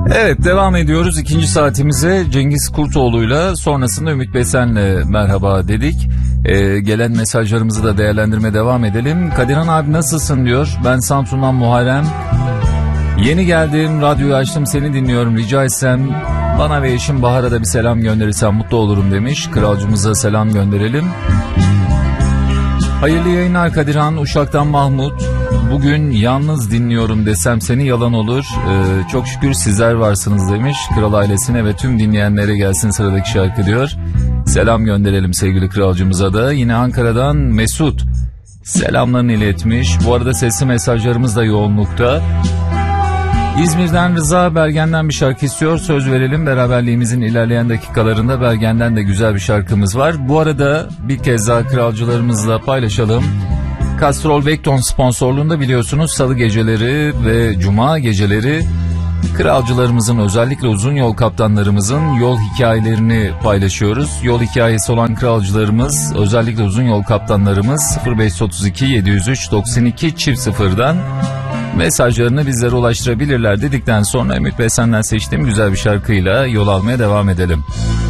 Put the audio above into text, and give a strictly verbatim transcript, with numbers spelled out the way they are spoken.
Evet, devam ediyoruz ikinci saatimize Cengiz Kurtoğlu'yla, sonrasında Ümit Besen'le merhaba dedik. Ee, gelen mesajlarımızı da değerlendirmeye devam edelim. Kadirhan abi nasılsın diyor. Ben Samsun'dan Muharrem. Yeni geldim, radyoyu açtım, seni dinliyorum, rica etsem bana ve eşim Bahar'a da bir selam gönderirsen mutlu olurum demiş. Kralcımıza selam gönderelim. Hayırlı yayınlar Kadirhan, Uşak'tan Mahmut. Bugün yalnız dinliyorum desem seni yalan olur. Ee, çok şükür sizler varsınız demiş. Kral ailesine ve tüm dinleyenlere gelsin sıradaki şarkı diyor. Selam gönderelim sevgili kralcımıza da. Yine Ankara'dan Mesut selamlarını iletmiş. Bu arada sesli mesajlarımız da yoğunlukta. İzmir'den Rıza Bergen'den bir şarkı istiyor. Söz verelim, beraberliğimizin ilerleyen dakikalarında Bergen'den de güzel bir şarkımız var. Bu arada bir kez daha kralcılarımızla paylaşalım. Castrol Vecton sponsorluğunda biliyorsunuz salı geceleri ve cuma geceleri kralcılarımızın, özellikle uzun yol kaptanlarımızın yol hikayelerini paylaşıyoruz. Yol hikayesi olan kralcılarımız, özellikle uzun yol kaptanlarımız sıfır beş otuz iki yedi yüz üç doksan iki çift sıfırdan mesajlarını bizlere ulaştırabilirler dedikten sonra Ümit Besen'den seçtiğim güzel bir şarkıyla yol almaya devam edelim.